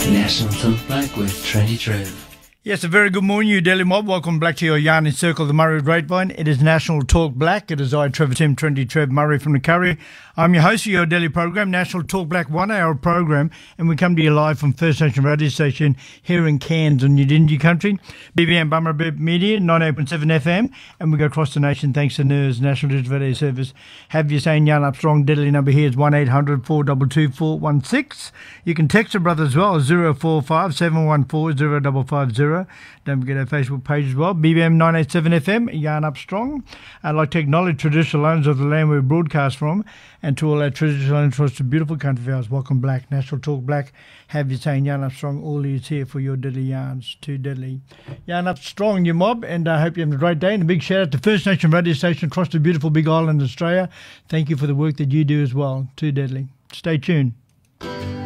National Talk Black with Trendy Trev. Yes, a very good morning, you Daily Mob. Welcome back to your Yarn in Circle, the Murray Grapevine. It is National Talk Black. It is I, Trevor Tim, Trendy Trev Murray from the Curry. I'm your host of your daily program, National Talk Black, 1 hour program, and we come to you live from First Nation Radio Station here in Cairns on Yidinji Country, BBM Bummerabib Media, 98.7 FM, and we go across the nation thanks to NERS, National Digital Radio Service. Have you saying Yarn Up Strong, deadly number here is 1-800-422-416. You can text a brother as well, 045-714-0550. Don't forget our Facebook page as well, BBM 987 FM, Yarn Up Strong. I'd like to acknowledge traditional owners of the land we broadcast from, and to all our traditional owners across the beautiful country of ours. Welcome Black, National Talk Black. Have you saying Yarn Up Strong, all is here for your deadly yarns, too deadly. Yarn Up Strong, your mob, and I hope you're having a great day. And a big shout out to First Nation Radio Station across the beautiful Big Island, Australia. Thank you for the work that you do as well, too deadly. Stay tuned.